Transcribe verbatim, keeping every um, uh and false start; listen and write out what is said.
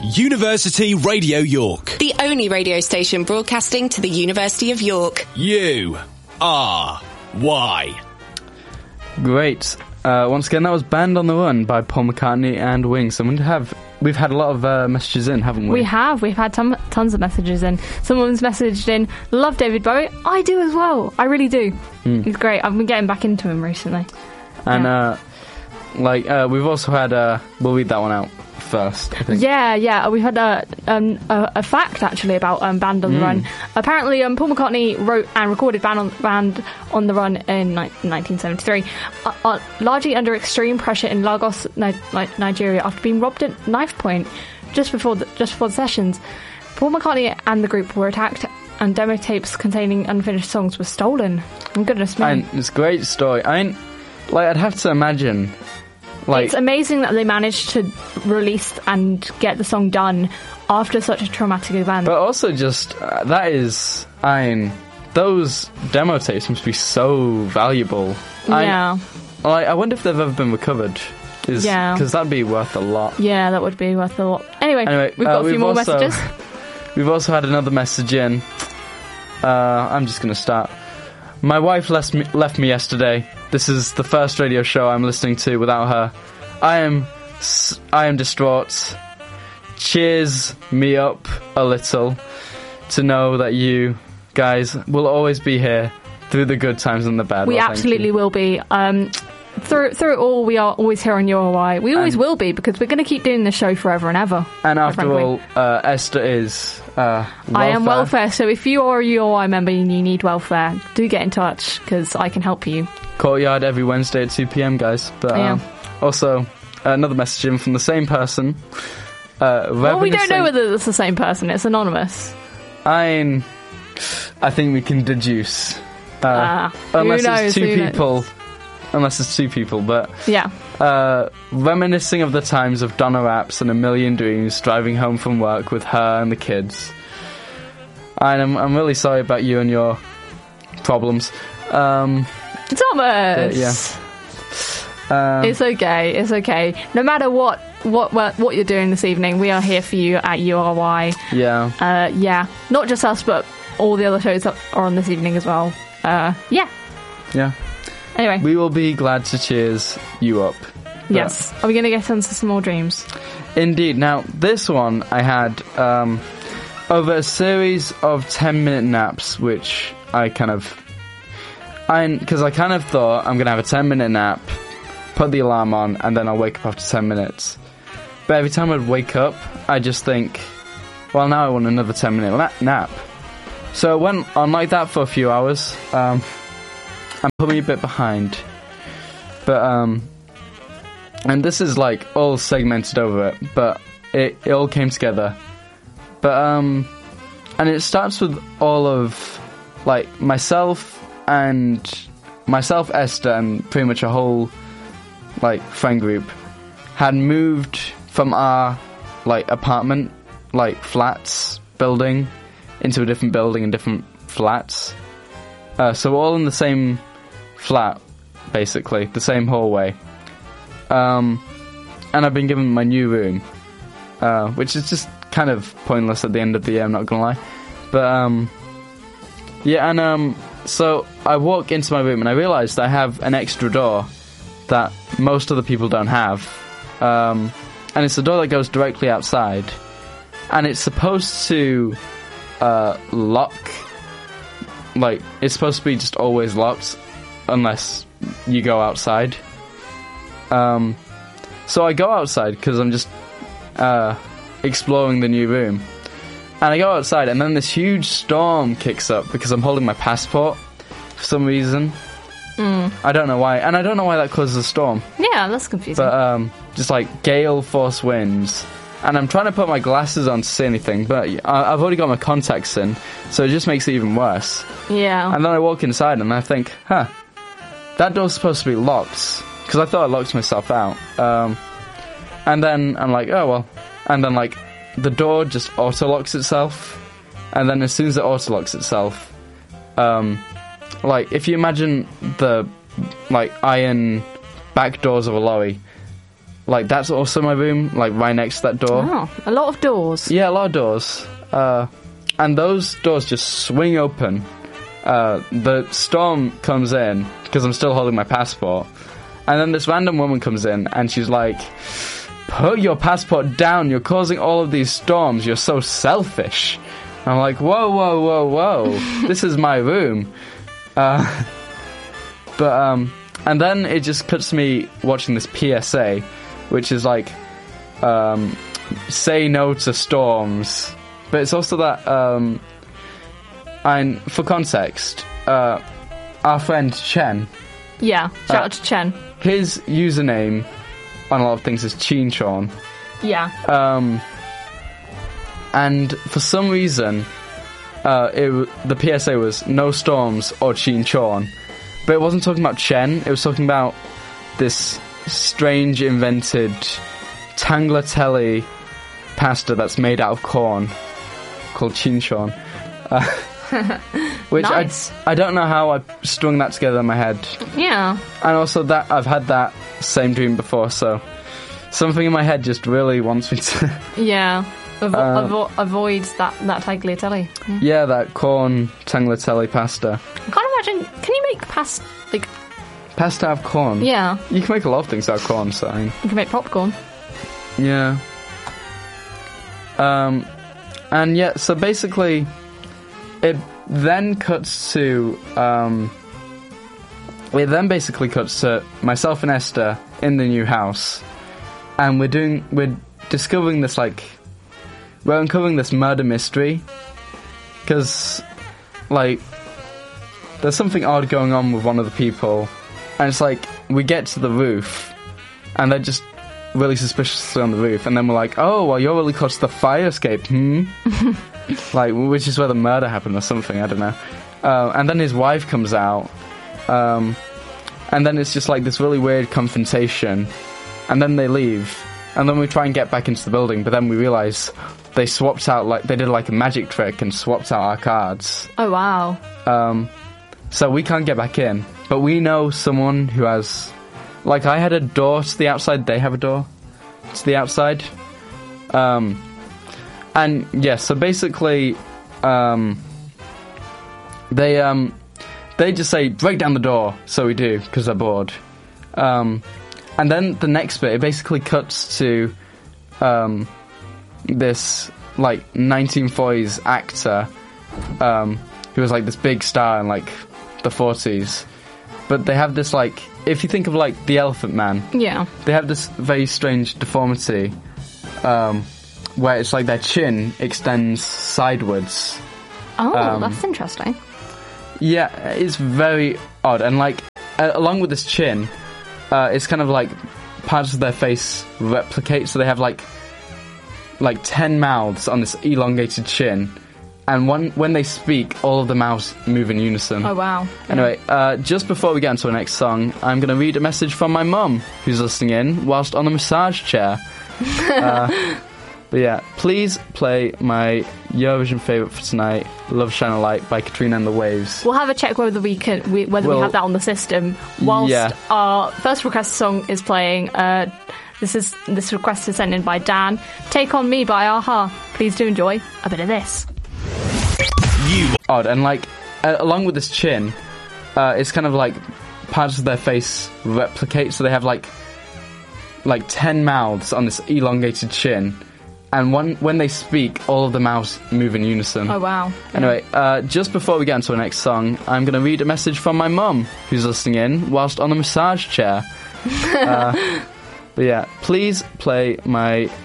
University Radio York. The only radio station broadcasting to the University of York. U R Y. Great. Uh, once again, that was Band on the Run by Paul McCartney and Wings. And we have, we've had a lot of uh, messages in, haven't we? We have. We've had ton- tons of messages in. Someone's messaged in, love David Bowie. I do as well. I really do. Mm. He's great. I've been getting back into him recently. And, yeah. uh, like, uh, we've also had, uh, we'll read that one out first, I think. Yeah, yeah. We had a um, a, a fact, actually, about um, Band on the mm. Run. Apparently, um, Paul McCartney wrote and recorded Band on, Band on the Run in ni- nineteen seventy-three, uh, uh, largely under extreme pressure in Lagos, Ni- Nigeria, after being robbed at knife point just before the, just before the sessions. Paul McCartney and the group were attacked, and demo tapes containing unfinished songs were stolen. Oh, goodness me. And it's a great story. I mean, like, I'd have to imagine... Like, it's amazing that they managed to release and get the song done after such a traumatic event. But also just, uh, that is, I mean, those demo tapes must be so valuable. Yeah. I, like, I wonder if they've ever been recovered. Is, yeah. Because that'd be worth a lot. Yeah, that would be worth a lot. Anyway, anyway we've got uh, a few we've more also, messages. We've also had another message in. Uh, I'm just going to start. My wife left me, left me yesterday. This is the first radio show I'm listening to without her. I am, I am distraught. Cheers me up a little to know that you guys will always be here through the good times and the bad. We well, absolutely will be. Um, through through it all, we are always here on U R Y. We always and, will be, because we're going to keep doing this show forever and ever. And after all, uh, Esther is uh, welfare. I am welfare, so if you are a U R Y member and you need welfare, do get in touch, because I can help you. Courtyard every Wednesday at two p.m, guys. But yeah. um, also, uh, another message in from the same person. Uh, well, we don't know whether it's the same person. It's anonymous. I mean, I think we can deduce. Uh, uh, unless knows, it's two people. Knows? Unless it's two people, but... Yeah. Uh, reminiscing of the times of Donna Rapps and A Million Dreams, driving home from work with her and the kids. And I'm, I'm really sorry about you and your problems. Um, Thomas! Yeah. Um, it's okay, it's okay. No matter what, what what what you're doing this evening, we are here for you at U R Y. Yeah. Uh, yeah. Not just us, but all the other shows that are on this evening as well. Uh, yeah. Yeah. Anyway. We will be glad to cheers you up. Yes. Are we going to get into some more dreams? Indeed. Now, this one I had um, over a series of ten-minute naps, which I kind of... Because I, I kind of thought, I'm going to have a ten-minute nap, put the alarm on, and then I'll wake up after ten minutes. But every time I'd wake up, I just think, well, now I want another ten-minute na- nap. So I went on like that for a few hours. Um... I'm probably a bit behind, but um, and this is like all segmented over it, but it, it all came together. But um, and it starts with all of like myself and myself, Esther, and pretty much a whole like friend group had moved from our like apartment, like flats building, into a different building and different flats. Uh, so we're all in the same flat, basically, the same hallway. Um, and I've been given my new room, uh, which is just kind of pointless at the end of the year, I'm not gonna lie. But, um, yeah, and, um, so I walk into my room and I realise that I have an extra door that most other people don't have. Um, and it's a door that goes directly outside. And it's supposed to, uh, lock... Like, it's supposed to be just always locked, unless you go outside. Um, so I go outside, because I'm just uh, exploring the new room. And I go outside, and then this huge storm kicks up, because I'm holding my passport, for some reason. Mm. I don't know why, and I don't know why that causes a storm. Yeah, that's confusing. But, um, just like, gale force winds. And I'm trying to put my glasses on to see anything, but I've already got my contacts in, so it just makes it even worse. Yeah. And then I walk inside and I think, huh, that door's supposed to be locked, because I thought I locked myself out. Um, and then I'm like, oh well. And then like, the door just auto-locks itself, and then as soon as it auto-locks itself, um, like, if you imagine the, like, iron back doors of a lorry, like that's also my room, like right next to that door. Oh, a lot of doors. Yeah, a lot of doors. Uh, and those doors just swing open. Uh, the storm comes in, because I'm still holding my passport. And then this random woman comes in, and she's like, put your passport down, you're causing all of these storms, you're so selfish. And I'm like, whoa, whoa, whoa, whoa, this is my room. Uh, but, um, and then it just cuts me watching this P S A, which is like, um, say no to storms. But it's also that, um, and for context, uh, our friend Chen. Yeah, shout Uh, out to Chen. His username on a lot of things is Chinchon. Yeah. Um, and for some reason, uh, it, w- the P S A was no storms or Chinchon. But it wasn't talking about Chen, it was talking about this strange invented tagliatelle pasta that's made out of corn called Chinchon. Uh, which Nice. I, I don't know how I strung that together in my head. Yeah. And also that I've had that same dream before, so something in my head just really wants me to... Yeah. Avo- Uh, avo- avoid that, that tagliatelle. Yeah. yeah, that corn tagliatelle pasta. I can't imagine. Can you make pasta? Like, Pasta out of corn? yeah. You can make a lot of things out of corn, so I mean, You can make popcorn. yeah. Um, and yeah, so basically, it then cuts to, um, it then basically cuts to myself and Esther in the new house, and we're doing, we're discovering this, like, we're uncovering this murder mystery, because, like, there's something odd going on with one of the people, and it's like, we get to the roof, and they're just really suspiciously on the roof, and then we're like, oh, well, you're really close to the fire escape, hmm? Like, which is where the murder happened or something, I don't know. Uh, and then his wife comes out, um, and then it's just like this really weird confrontation, and then they leave, and then we try and get back into the building, but then we realise they swapped out, like, they did like a magic trick and swapped out our cards. Oh, wow. Um, so we can't get back in, but we know someone who has, like, I had a door to the outside, they have a door to the outside. Um, and yeah, so basically, um, they, um, they just say, break down the door, so we do, because they're bored. Um, and then the next bit, it basically cuts to, um, this, like, nineteen forties actor, um, who was, like, this big star in, like, the forties. But they have this, like, if you think of, like, the Elephant Man, Yeah. they have this very strange deformity, um, where it's like their chin extends sideways. Oh, Um, that's interesting. Yeah, it's very odd. And, like, uh, along with this chin, uh, it's kind of like parts of their face replicate, so they have, like, like ten mouths on this elongated chin. And when, when they speak, all of the mouths move in unison. Oh, wow. Anyway, uh, just before we get into our next song, I'm going to read a message from my mum, who's listening in whilst on the massage chair. uh, but yeah, please play my Eurovision favourite for tonight, Love Shine a Light by Katrina and the Waves. We'll have a check whether we can, we, whether Well, we have that on the system. Whilst yeah. our first request song is playing, uh, this is this request is sent in by Dan. Take on Me by Aha. Please do enjoy a bit of this. You Odd, and like, uh, along with this chin, uh, it's kind of like parts of their face replicate, so they have like, like ten mouths on this elongated chin. And when, when they speak, all of the mouths move in unison. Oh, wow. Anyway, uh, just before we get into our next song, I'm going to read a message from my mum, who's listening in whilst on the massage chair. uh, but yeah, please play my